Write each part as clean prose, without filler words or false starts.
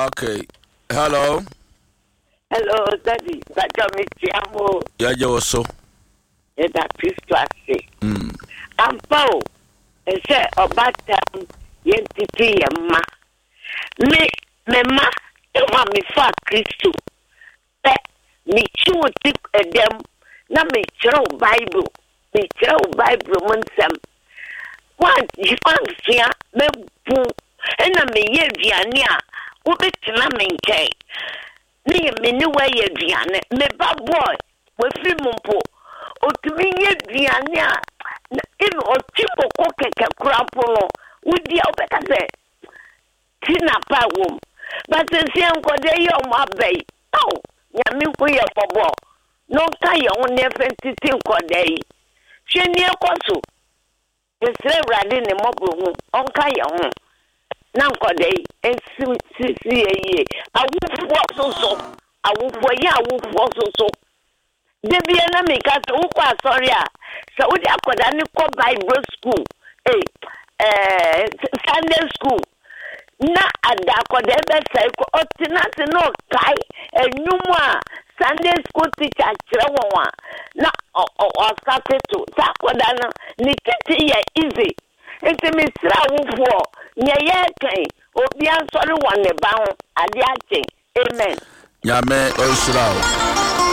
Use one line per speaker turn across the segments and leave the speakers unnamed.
Okay. Hello.
Hello, Daddy. Bajamitiamo.
Yeah, you so.
Yeah, that Christo ase. Ampo. Say obatam yentiti yema. Me ma me fa Christo. Me chuti edem na me chiro Bible. Me chiro Bible munsam. One jifan me bu. Ena me ye viane a obetina me nkai. Me ni way ye viane. Me ba boy. We fi mumpo. Otumi ye viane a even otimbo ko keke krampo no. Udi obeka se tina pa wom. But se nkode ye o ma bai. Oh, nyame ko ye fobo. No ka ye on nefentiti nkode yi. Hwe ni ekoso. Esre rade ne mobro hu. Onka ye hu. Na nkode yi esi ye. Awufo so. Debi na me ka to ukwa sorry a. So udi akoda ni ko Bible school. Sunday school. Na ada akoda be say ko otinase no kai enwumu a Sunday school teacher kire won a na o started to akoda no ni titi ye easy. Enti me sra wufo nye ye kan obi ansori won ne ba ho ade ache. Amen.
Nyame osra.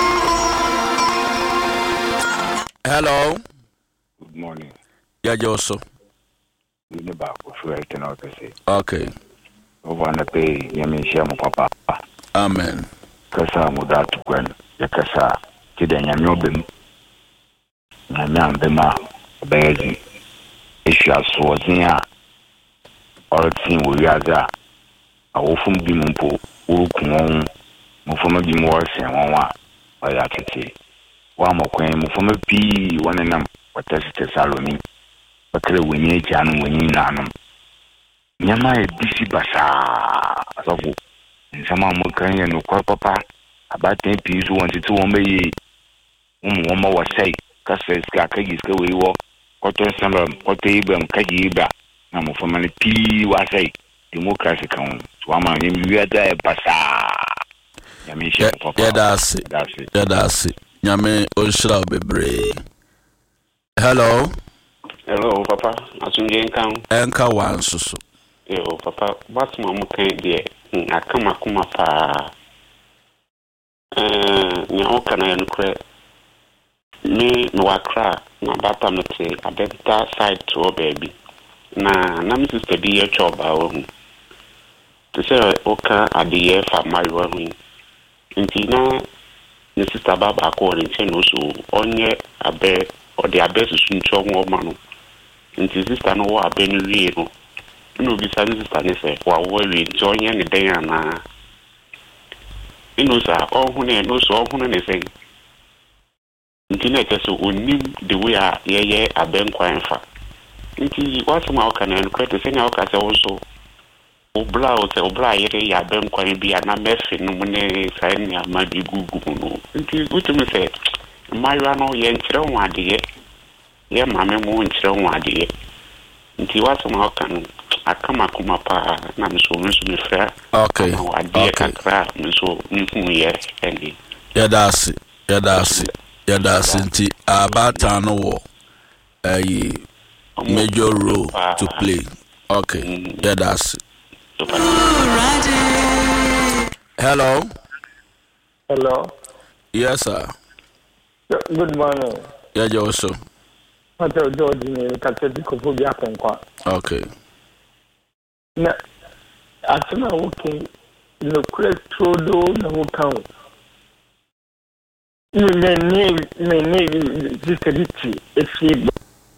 Hello.
Good morning.
Yeah, you so.
You know about what you know.
Okay.
Over na pay yami share mo papa.
Amen.
Kasa mo da to kwen. Ya kasa ti da nyame obem. Nyame ambema bezi. Isha swozia. Ortin wo yaza. Awofum bi mpo urukun mo foma bi mo worse wonwa. Oya tete. Wa mo kwen mo foma bi wonenam watese saloni. Bakre wenye janu wenye nanum. Nyama e bisi basa asofu nsama mo kan ye no kwa papa abaten pizu wonti to won beye won mo wasai kasa ska kagi ska we wo koto samba koto ibam kagi iba na mo family pi wasai democracy kan to ama ni wi da e basa nyame she papa
yeah that's it nyame onshira bebre. Hello
papa asunje
enka wan susu.
Yo, papa, what's my muke dear? I come pa. Nyaoka na yanukre. Me no wakra na bata mete abenta side to baby. Na mi sister bi ye choba o. To say oka adiye fa mariwa hu. Nti na ni sister baba ko ni che no so onye abe odi abe susu ncho nwo ma no. Nti sister no wa abe ni wie no. No be service stanise wa we join any day na sa ohune no so ohune ne sen internet so onim the way a ye abenkwan fa nti what ma ka na credit sen ya ka se so obla ye ya abenkwan bi na mefe no ne sai ni ama bi gugu no nti utumi se mayra no ye nkyere ho ade ye mame mo nkyere ho ade nti what ma ka no akama kuma pa na mso me fra.
Okay.
Ade kakra mso nhu ye endi.
Yeah that's nti abata no wo major role to play. Okay. Yeah that's Hello. Yes sir.
Good morning.
Yeah you also.
Hotel George ni katedi ko fobia konkwa.
Okay.
Na asema woke no crestro na wokan me disability efi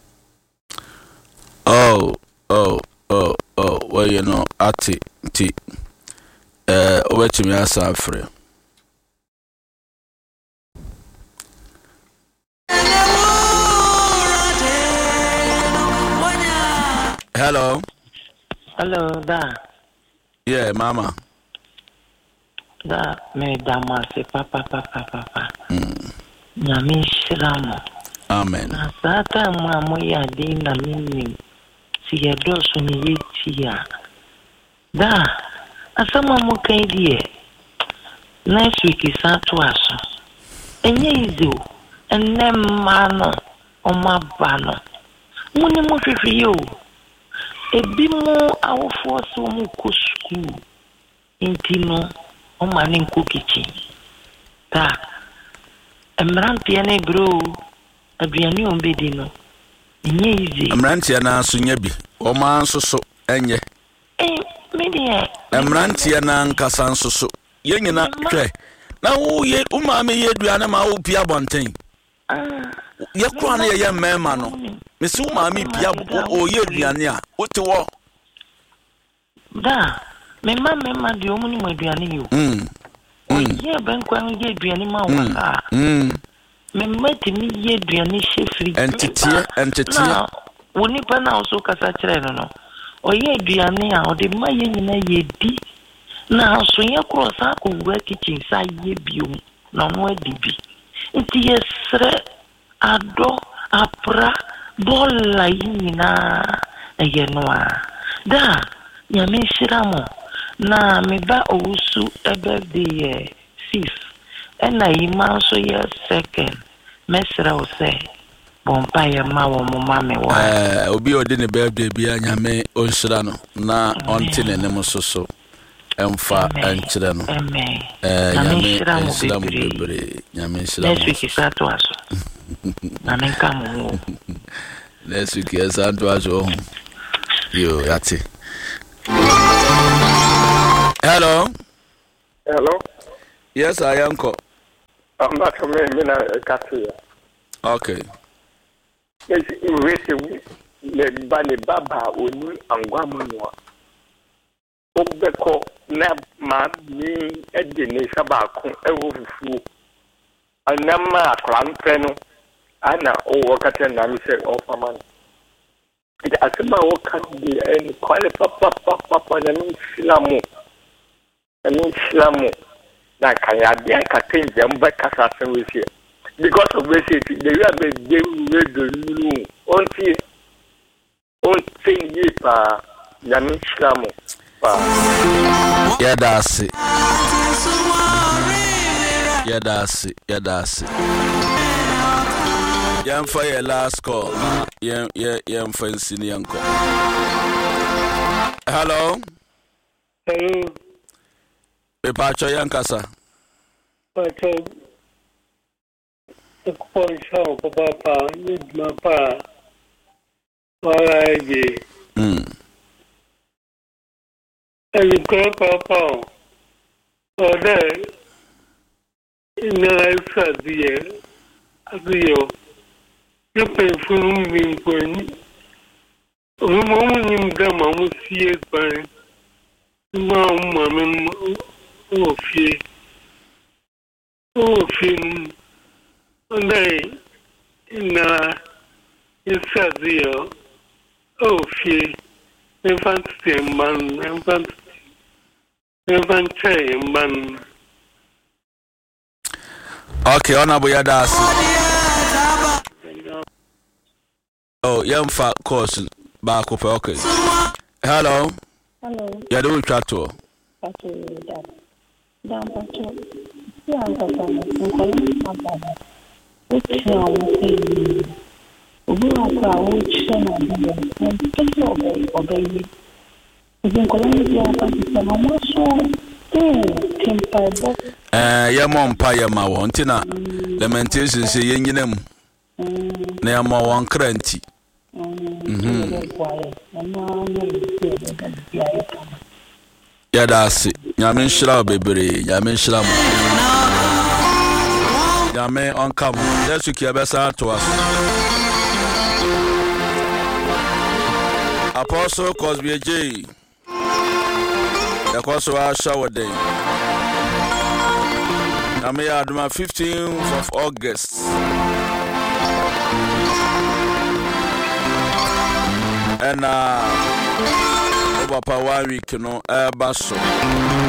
well you know ati ti obetimi asafre Hello
da.
Yeah, mama.
Da me dama se papa. Nyame shiramo.
Amen.
Na sata mwa ya dina mimi. Si ya dosu ni yetia. Da asama mo kan die next week is to aso enye izo enem mano omabano muni mo hwehwe yo ebi mo awofo so mo ko school intino o mani nko kitchen ta emrantie na bro aduane ombedi no enye izi
emrantie na so nya bi o ma nsoso enye
media
emrantie na nkasa nsoso yenyina hwe na wo ye umame ye aduane ma wo pia bonten ye kwa na ye mema no mesi umame pia o ye aduane a wote wo
da mema di omu ni aduane yo ye ben kwa ye aduane ma wo mema ti mi ye aduane shefri
entity
woni pa na so kasa kire no o ye aduane a o de ma ye nyina ye di na so ye cross akọ wa kitchen sa ye biom na no adibi nti ye sre ado apra bola yina ye no a da nyame shiramo na me ba owusu birthday 6 ena yima so ye second mesra o se bompa ye ma wo mama me wa
obi odi ne birthday bia nyame onshira no na ontine ne musoso emfa enchire no nyame shira mo bebre nyame shira mo
next week is to aso na menka mo
next week is to aso yo yati hello yes I am ko
I'm not a man Katia.
Okay.
Yes, le baba oni angwamunwa. Obeko na ma mi edene sabako ewufu. Anama akranpe no ana o wakati na mi se ofaman. Ita asema wakati en kwale papa na mi silamu. Na kaya dia katenje mbeka sasa wese because of wese the way be dey onti ye pa ya mislamo pa
ya dasi ya mfa ye last call ya mfa nsini yanko hello Pacho yankasa.
Pacho. Ekponso papa mapa. Walaje. Ayi papa. Ode. Ina isazie. Aziyo. Yepe funu minkweni. Umu nyimdama musiye kwa. Mama Ofie. Ondai na Isazio. Ofie. Evan.
Okay, honorable Yadas. Oh, yamfa course back up. Okay. Hello. Ya do chato.
Dan pacho. Si anga sana. Nkole mababa. Uchi na wuki. Ubu akwa uchi na biya. Nkele obeye. Nkole mbiya wakati sana. Mwaso. Timpa ebo.
Ya mompa ya mawo. Ntina. Lamentation se yenyinem. Na ya mawo ankranti. Yadasi, Yamin Shra Bebre, Yamin Shram. Yame on come. Let's look your best out to us. Apostle Cosby J. The course of our shower day. Yame Aduma 15th of August. And over 1 week, basso.